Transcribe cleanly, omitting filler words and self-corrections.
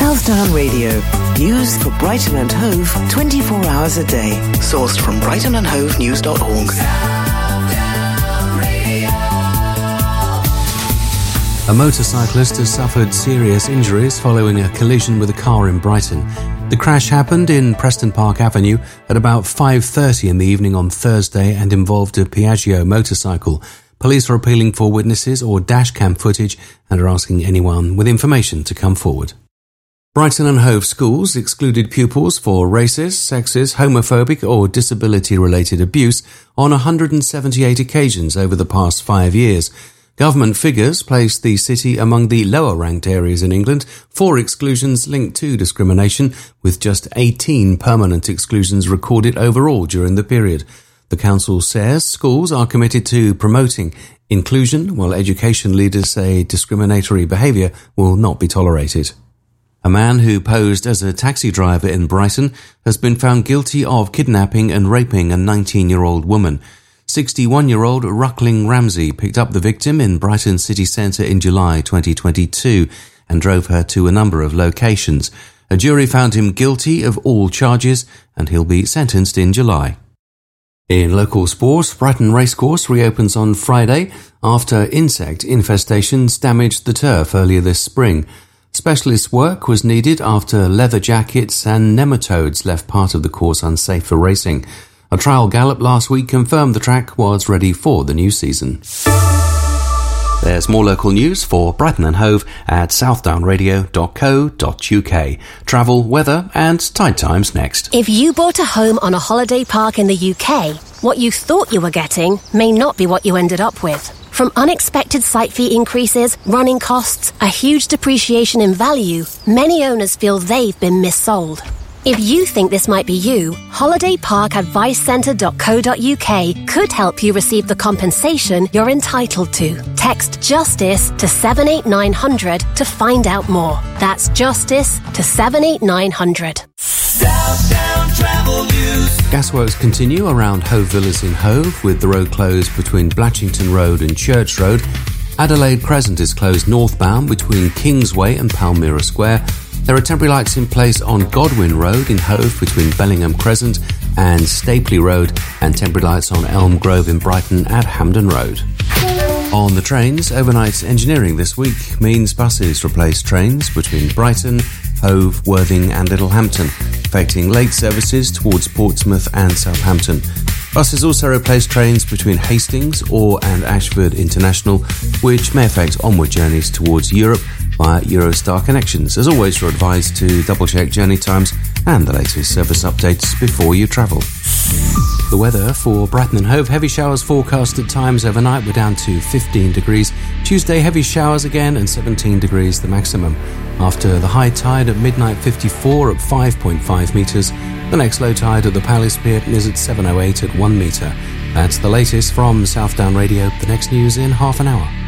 Southdown Radio. News for Brighton and Hove 24 hours a day. Sourced from brightonandhovenews.org. A motorcyclist has suffered serious injuries following a collision with a car in Brighton. The crash happened in Preston Park Avenue at about 5:30 in the evening on Thursday and involved a Piaggio motorcycle. Police are appealing for witnesses or dashcam footage and are asking anyone with information to come forward. Brighton and Hove schools excluded pupils for racist, sexist, homophobic or disability-related abuse on 178 occasions over the past 5 years. Government figures placed the city among the lower-ranked areas in England for exclusions linked to discrimination, with just 18 permanent exclusions recorded overall during the period. The council says schools are committed to promoting inclusion, while education leaders say discriminatory behaviour will not be tolerated. A man who posed as a taxi driver in Brighton has been found guilty of kidnapping and raping a 19-year-old woman. 61-year-old Ruckling Ramsey picked up the victim in Brighton city centre in July 2022 and drove her to a number of locations. A jury found him guilty of all charges and he'll be sentenced in July. In local sports, Brighton Racecourse reopens on Friday after insect infestations damaged the turf earlier this spring. Specialist work was needed after leather jackets and nematodes left part of the course unsafe for racing. A trial gallop last week confirmed the track was ready for the new season. There's more local news for Brighton and Hove at southdownradio.co.uk. Travel, weather and tide times next. If you bought a home on a holiday park in the UK, what you thought you were getting may not be what you ended up with. From unexpected site fee increases, running costs, a huge depreciation in value, many owners feel they've been missold. If you think this might be you, holidayparkadvicecentre.co.uk could help you receive the compensation you're entitled to. Text JUSTICE to 78900 to find out more. That's JUSTICE to 78900. Southdown Travel News. Gasworks continue around Hove Villas in Hove, with the road closed between Blatchington Road and Church Road. Adelaide Crescent is closed northbound between Kingsway and Palmyra Square. There are temporary lights in place on Godwin Road in Hove between Bellingham Crescent and Stapley Road, and temporary lights on Elm Grove in Brighton at Hampden Road. On the trains, overnight engineering this week means buses replace trains between Brighton, Hove, Worthing and Littlehampton, affecting late services towards Portsmouth and Southampton. Buses also replace trains between Hastings, Orr and Ashford International, which may affect onward journeys towards Europe via Eurostar connections. As always, you're advised to double-check journey times and the latest service updates before you travel. The weather for Brighton and Hove: heavy showers forecast at times overnight. We're down to 15 degrees. Tuesday, heavy showers again and 17 degrees the maximum. After the high tide at midnight 54 at 5.5 metres. The next low tide at the Palace Pier is at 7:08 at 1 metre. That's the latest from Southdown Radio. The next news in half an hour.